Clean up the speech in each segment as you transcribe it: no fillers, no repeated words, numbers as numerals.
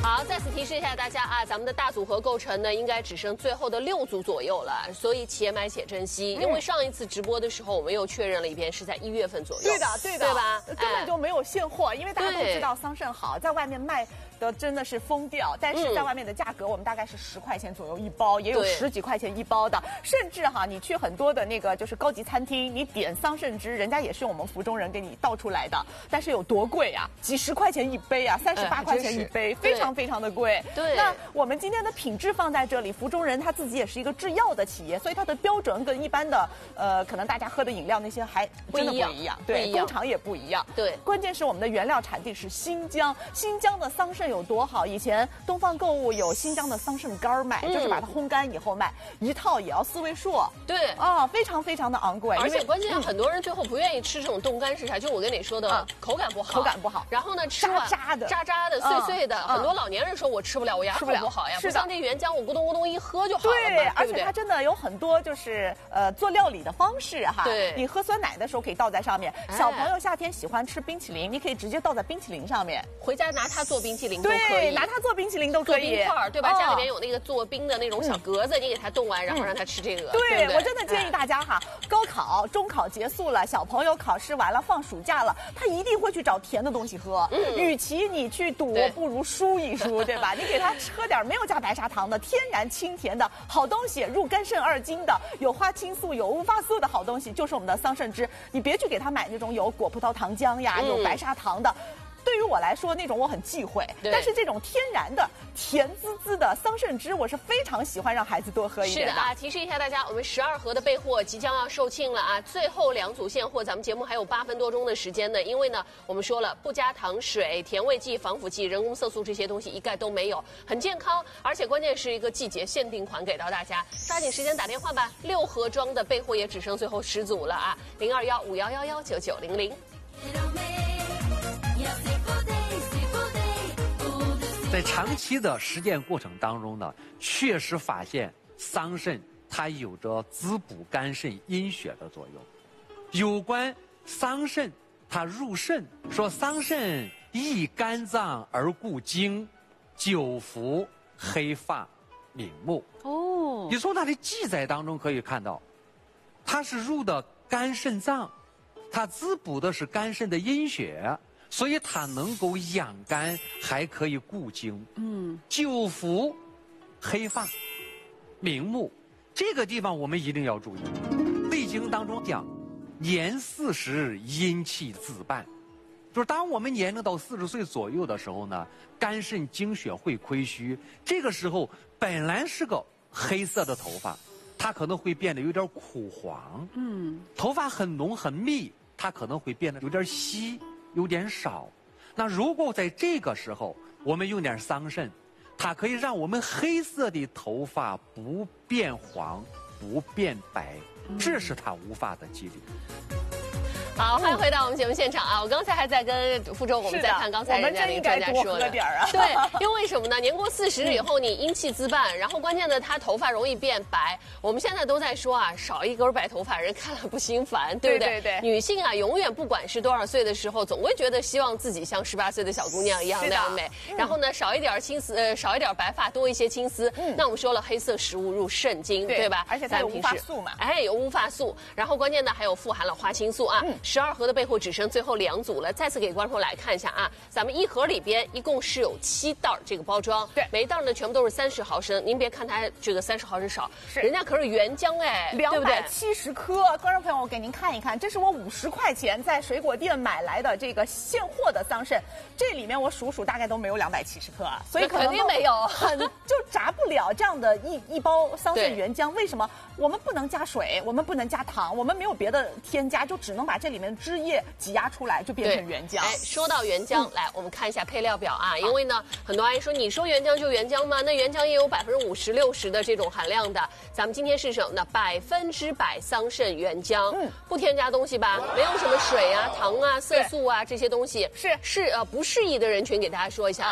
好，再次提示一下大家啊，咱们的大组合构成呢，应该只剩最后的6组左右了，所以且买且珍惜。因为上一次直播的时候，我们又确认了一遍，是在1月份左右。 对的，对的， 对吧？ 根本就没有现货，因为大家都知道桑葚好，在外面卖的真的是疯掉，但是在外面的价格，我们大概是10块钱左右一包，也有10几块钱一包的，甚至哈，你去很多的那个就是高级餐厅，你点桑葚汁，人家也是用我们福中人给你倒出来的，但是有多贵啊？几10块钱一杯啊，38块钱一杯，非常非常的贵。 对， 那我们今天的品质放在这里，福中人他自己也是一个制药的企业，所以它的标准跟一般的可能大家喝的饮料那些还真的不一样，对，工厂也不一样。 对， 关键是我们的原料产地是新疆，新疆的桑葚有多好？以前东方购物有新疆的桑葚干卖，就是把它烘干以后卖，一套也要4位数。 对啊，非常非常的昂贵， 而且关键很多人最后不愿意吃这种冻干是啥？就我跟你说的，口感不好， 口感不好， 然后呢，吃完渣的、 碎碎的，很多老年人说我吃不了，我牙口不好呀。不像这原浆，我咕咚咕咚一喝就好了嘛。 对，而且它真的有很多就是做料理的方式哈。 对， 你喝酸奶的时候可以倒在上面。小朋友夏天喜欢吃冰淇淋，你可以直接倒在冰淇淋上面， 回家拿它做冰淇淋都可以。 对，拿它做冰淇淋都可以。 做冰块对吧？家里面有那个做冰的那种小格子，你给它冻完，然后让它吃这个。 对，我真的建议大家哈，高考、中考结束了，小朋友考试完了，放暑假了，他一定会去找甜的东西喝。与其你去赌，不如输一输，对吧？你给他喝点没有加白砂糖的天然清甜的好东西，入肝肾2经的，有花青素、有乌发素的好东西，就是我们的桑葚汁。你别去给他买那种有果葡萄糖浆呀、有白砂糖的。对于我来说，那种我很忌讳，但是这种天然的、甜滋滋的桑葚汁，我是非常喜欢让孩子多喝一点的。 是的啊，提示一下大家，我们12盒的备货即将要售罄了啊，最后2组现货，咱们节目还有8分多钟的时间呢。因为呢，我们说了，不加糖水、甜味剂、防腐剂、人工色素这些东西一概都没有，很健康，而且关键是一个季节限定款给到大家，抓紧时间打电话吧，6盒装的备货也只剩最后10组了啊，02151119900。 在长期的实践过程当中呢，确实发现桑葚它有着滋补肝肾阴血的作用。有关桑葚它入肾，说桑葚益肝脏而固精，久服黑发明目。哦，你从它的记载当中可以看到，它是入的肝肾脏，它滋补的是肝肾的阴血。所以它能够养肝，还可以固精。久服黑发明目，这个地方我们一定要注意。《内经》当中讲，年40阴气自半，就是当我们年龄到40岁左右的时候呢，肝肾精血会亏虚，这个时候本来是个黑色的头发，它可能会变得有点枯黄。头发很浓很密，它可能会变得有点稀。有点少，那如果在这个时候我们用点桑葚，它可以让我们黑色的头发不变黄不变白，这是它无发的机理。 好，欢迎回到我们节目现场啊！我刚才还在跟傅周我们在看刚才人家那个专家说的，对，因为什么呢？年过40以后，你阴气自半，然后关键的他头发容易变白。我们现在都在说啊，少一根白头发，人看了不心烦，对不对？对。女性啊，永远不管是多少岁的时候，总会觉得希望自己像18岁的小姑娘一样那样美。然后呢，少一点青丝，少一点白发，多一些青丝。那我们说了，黑色食物入肾经，对吧？ 而且它有乌发素嘛。 哎，有乌发素，然后关键的还有富含了花青素啊。12盒的备货只剩最后2组了，再次给观众来看一下啊，咱们1盒里边一共是有7袋这个包装，对，每一袋呢全部都是30毫升，您别看它这个30毫升少，人家可是原浆哎 ，270克。观众朋友，我给您看一看，这是我50块钱在水果店买来的这个现货的桑葚，这里面我数大概都没有270克啊，所以肯定没有， 就榨不了这样的一包桑葚原浆。为什么？我们不能加水，我们不能加糖，我们没有别的添加，就只能把这里面的汁液挤压出来，就变成原浆。 哎，说到原浆，来我们看一下配料表啊，因为呢，很多阿姨说，你说原浆就原浆吗？那原浆也有50%、60%的这种含量的。咱们今天是什么呢？100%桑葚原浆，不添加东西吧？没有什么水啊、糖啊、色素啊这些东西，不适宜的人群给大家说一下啊。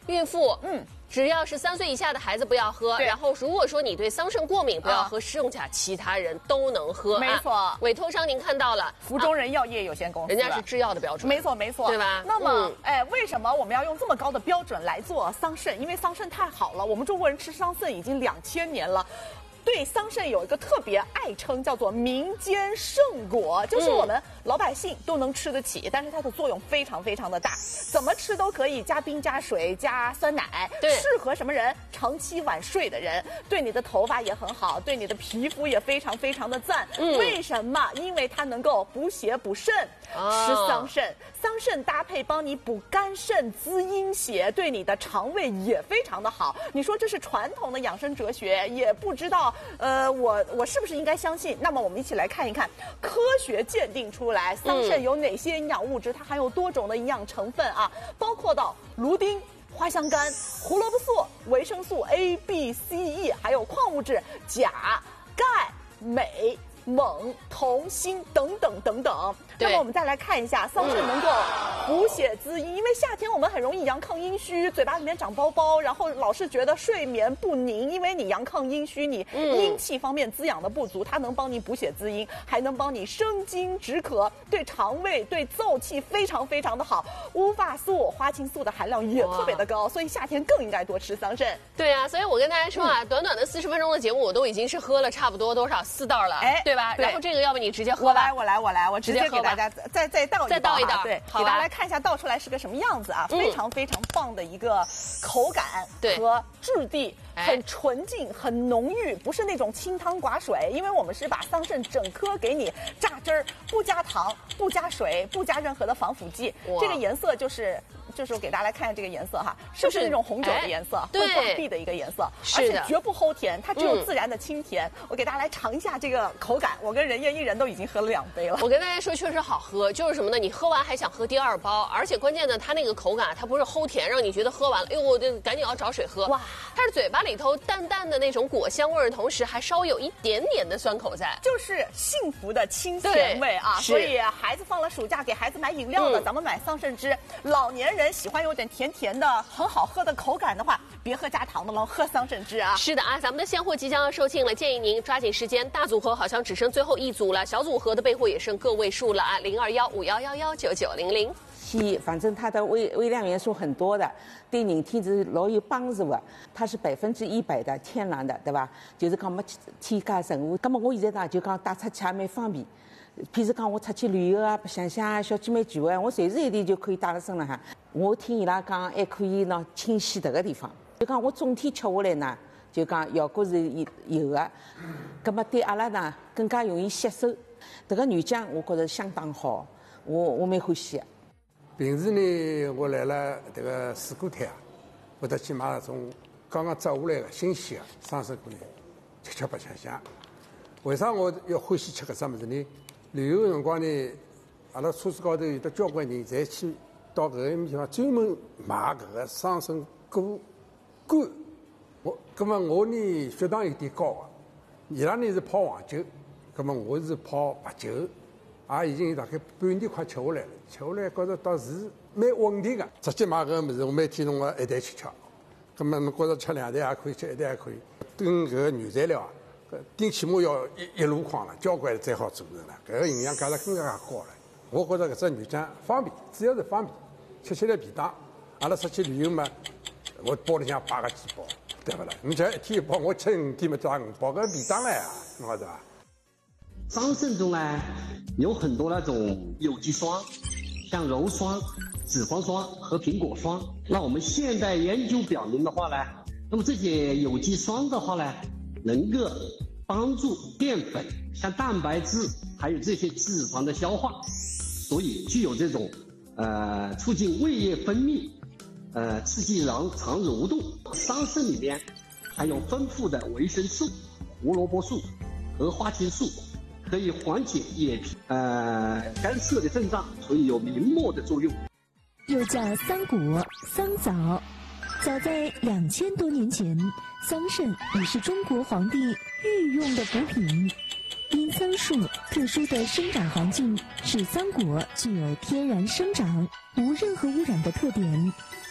孕妇，只要是3岁以下的孩子不要喝，然后如果说你对桑葚过敏不要喝，剩下其他人都能喝。 没错， 委托商您看到了， 福中人药业有限公司， 人家是制药的标准。 没错没错， 对吧？ 那么，为什么我们要用这么高的标准来做桑葚？因为桑葚太好了，我们中国人吃桑葚已经2000年了。对桑葚有一个特别爱称，叫做民间圣果，就是我们老百姓都能吃得起，但是它的作用非常非常的大，怎么吃都可以，加冰加水加酸奶，适合什么人？长期晚睡的人，对你的头发也很好，对你的皮肤也非常非常的赞。为什么？因为它能够补血补肾。吃桑葚，桑葚搭配帮你补肝肾、滋阴血，对你的肠胃也非常的好。你说这是传统的养生哲学，也不知道，我是不是应该相信？那么我们一起来看一看，科学鉴定出来桑葚有哪些营养物质，它含有多种的营养成分啊，包括到芦丁、花香苷、胡萝卜素、维生素 A、B、C、E， 还有矿物质钾、钙、镁、锰、铜、锌等等等等。那么我们再来看一下，桑葚能够补血滋阴，因为夏天我们很容易阳亢阴虚，嘴巴里面长包包，然后老是觉得睡眠不宁，因为你阳亢阴虚，你阴气方面滋养的不足，它能帮你补血滋阴，还能帮你生津止渴，对肠胃对燥气非常非常的好。乌发素、花青素的含量也特别的高，所以夏天更应该多吃桑葚。 对啊，所以我跟大家说啊，短短的40分钟的节目，我都已经是喝了差不多多少4袋了，对吧？然后这个要不你直接喝吧， 我来，我直接给大家再倒一倒，对，给大家来看一下倒出来是个什么样子啊，非常非常棒的一个口感和质地，很纯净，很浓郁，不是那种清汤寡水，因为我们是把桑葚整颗给你榨汁儿，不加糖，不加水，不加任何的防腐剂，这个颜色就是我给大家来看一下这个颜色哈，是不是那种红酒的颜色，会挂壁的一个颜色，而且绝不齁甜，它只有自然的清甜。我给大家来尝一下这个口感，我跟任烨一人都已经喝了2杯了。 我跟大家说，确实好喝，就是什么呢？你喝完还想喝第2包，而且关键呢，它那个口感它不是齁甜，让你觉得喝完了，哎呦，我就赶紧要找水喝。哇，它是嘴巴里头淡淡的那种果香味儿，同时还稍有一点点的酸口在， 就是幸福的清甜味啊。所以孩子放了暑假给孩子买饮料的，咱们买桑葚汁；老年人喜欢有点甜甜的、很好喝的口感的话，别喝加糖的了，喝桑葚汁啊。 是的啊，咱们的现货即将要售罄了，建议您抓紧时间。大组合好像只剩最后1组了，小组合的备货也剩个位数了啊，02151119900。 硒，反正它的微量元素很多的，对人体是老有帮助的。它是100%的天然的，对吧？就是讲没添加任何。那么我现在呢，就讲带出去也蛮方便。譬如讲我出去旅游啊、白相相啊、小姐妹聚会，我随时随地就可以带到身上哈。我听伊拉讲，还可以呢清洗这个地方。就讲我总体吃下来呢，就讲效果是有的。那么对阿拉呢更加容易吸收。这个原浆我觉得相当好，我蛮欢喜的。 平时呢，我来了这个水果摊啊，会得去买那种刚刚摘下来的新鲜的桑葚果呢，吃白相相。为啥我要欢喜吃搿只物事呢？旅游的辰光呢，阿拉车子高头有得交关人，侪去到搿个地方专门买搿个桑葚果干。葛末我呢血糖有点高啊，伊拉呢是泡黄酒，葛末我是泡白酒，也已经大概半年快吃下来了。吃下来觉着倒是蛮稳定的。直接买搿个物事，我每天弄个一袋去吃。葛末侬觉着吃2袋也可以，吃1袋也可以。跟搿个原材料啊。顶起码要一箩筐了，交关才好做成了。搿个营养价值更加高了。我觉着搿只原浆方便，主要是方便，吃起来便当。阿拉出去旅游嘛，我包里向摆个几包，对不啦？你像1天1包，我吃5天嘛抓5包，搿便当了呀，侬晓得伐？ 桑葚中呢有很多那种有机霜，像鞣霜、脂肪霜和苹果霜。那我们现代研究表明的话呢，那么这些有机霜的话呢，能够帮助淀粉、像蛋白质还有这些脂肪的消化，所以具有这种促进胃液分泌、刺激肠蠕动。桑葚里边含有丰富的维生素、胡萝卜素和花青素，可以缓解眼皮干涩的症状，所以有明目的作用。 又叫桑果、桑枣。早在2000多年前，桑葚已是中国皇帝御用的补品。因桑树特殊的生长环境，使桑果具有天然生长、无任何污染的特点。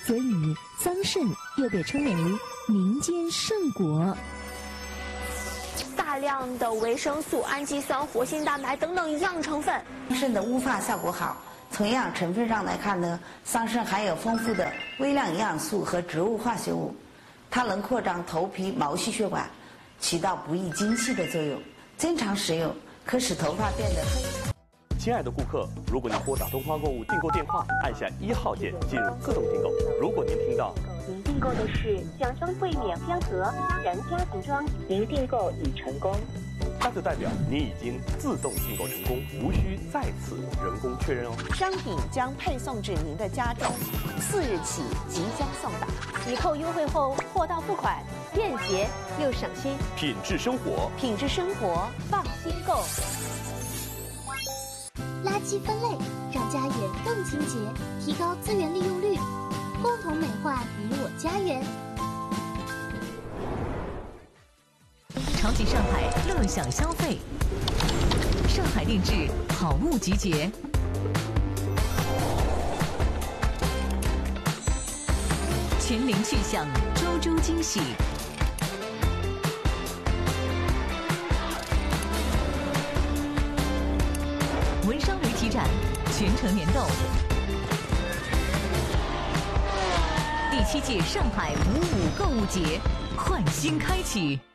所以桑葚又被称为民间圣果。 大量的维生素、氨基酸、活性蛋白等等营养成分。 桑葚的乌发效果好。从营养成分上来看呢，桑葚含有丰富的微量营养素和植物化学物，它能扩张头皮毛细血管，起到补益精气的作用。经常使用可使头发变得黑。 亲爱的顾客，如果您拨打东方购物订购电话，按下1号键进入自动订购。如果您听到您订购的是奖双汇免香盒杀人家庭装，您订购已成功， 那就代表您已经自动订购成功，无需再次人工确认哦。 商品将配送至您的家中，4日起即将送达。 抵扣优惠后，货到付款，便捷又省心。 品质生活， 品质生活，放心购。 垃圾分类让家园更清洁，提高资源利用率，共同美化你我家园。 潮起上海，乐享消费。上海定制好物集结。全龄去享，周周惊喜。文商旅体展，全城联动。第7届上海55购物节，焕新开启。